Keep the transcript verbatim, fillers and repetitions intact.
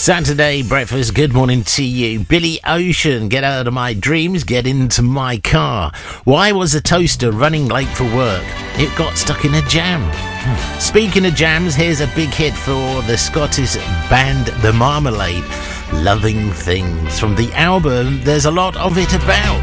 Saturday breakfast, good morning to you. Billy Ocean, get out of my dreams, get into my car. Why was a toaster running late for work? It got stuck in a jam. Speaking of jams, here's a big hit for the Scottish band The Marmalade. Loving Things. From the album, There's a Lot of It About.